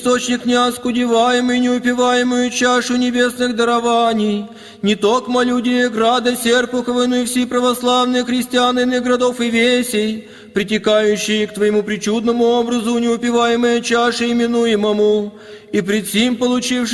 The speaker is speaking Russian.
источник неоскудеваемый, неупиваемую чашу небесных дарований, не токмо люди града Серпухова, но и все православные христианы иных городов и весей, притекающие к Твоему причудному образу неупиваемой чаши именуемому, и пред сим получившие